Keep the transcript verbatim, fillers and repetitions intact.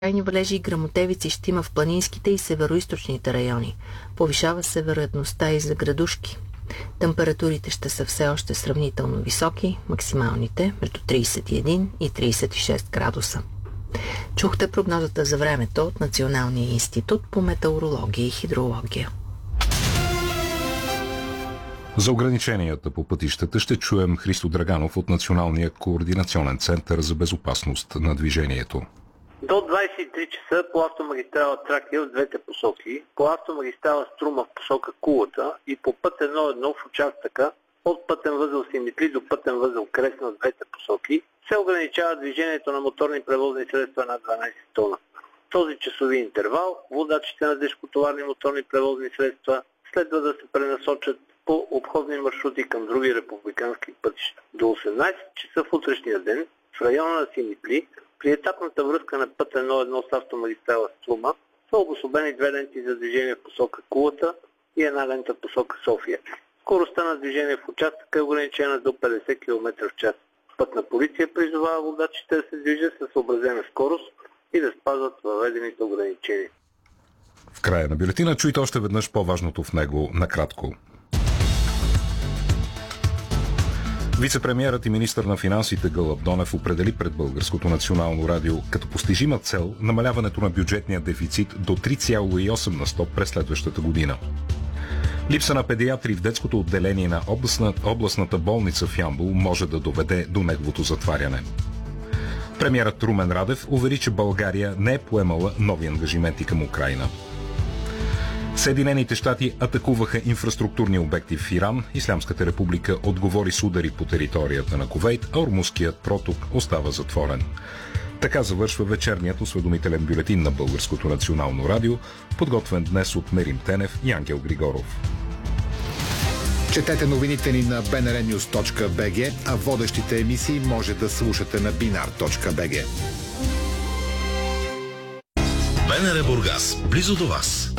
Крайни валежи и гръмотевици ще има в планинските и североизточните райони. Повишава се вероятността и за градушки. Температурите ще са все още сравнително високи, максималните между трийсет и един и трийсет и шест градуса. Чухте прогнозата за времето от Националния институт по метеорология и хидрология. За ограниченията по пътищата ще чуем Христо Драганов от Националния координационен център за безопасност на движението. До двайсет и три часа по автомагистрала Тракия в двете посоки, по автомагистрала Струма в посока Кулата и по път едно едно в участъка от пътен възел Симитли до пътен възел Кресна в двете посоки се ограничава движението на моторни превозни средства над дванайсет тона. В този часови интервал водачите на тежкотоварни моторни превозни средства следва да се пренасочат по обходни маршрути към други републикански пътища. До осемнайсет часа в утрешния ден в района на Симитли при етапната връзка на път едно едно с автомагистрала Струма са обособени две ленти за движение в посока Кулата и една лента в посока София. Скоростта на движение в участъка е ограничена до петдесет километра в час. Пътна полиция призовава водачите да се движат със съобразена скорост и да спазват въведените ограничения. В края на бюлетина чуйте още веднъж по-важното в него накратко. Вицепремиерът и министър на финансите Гълъб Донев определи пред Българското национално радио като постижима цел намаляването на бюджетния дефицит до три цяло и осем на сто през следващата година. Липса на педиатри в детското отделение на областна, областната болница в Ямбол може да доведе до неговото затваряне. Премиерът Румен Радев увери, че България не е поемала нови ангажименти към Украйна. Съединените щати атакуваха инфраструктурни обекти в Иран, Ислямската република отговори с удари по територията на Кувейт, а Ормузският проток остава затворен. Така завършва вечерният осведомителен бюлетин на Българското национално радио, подготвен днес от Мерим Тенев и Ангел Григоров. Четете новините ни на би ен ар нюз точка би джи, а водещите емисии може да слушате на бинар точка би джи. БНР Бургас, близо до вас.